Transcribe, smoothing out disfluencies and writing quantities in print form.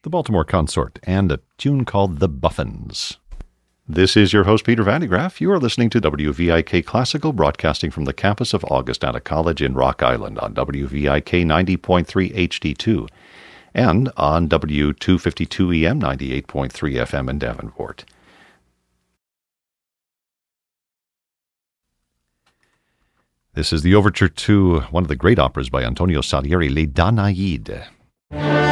the Baltimore Consort, and a tune called The Buffins. This is your host, Peter Vandegraff. You are listening to WVIK Classical, broadcasting from the campus of Augustana College in Rock Island on WVIK 90.3 HD2 and on W252 EM 98.3 FM in Davenport. This is the overture to one of the great operas by Antonio Salieri, Les Danaïdes.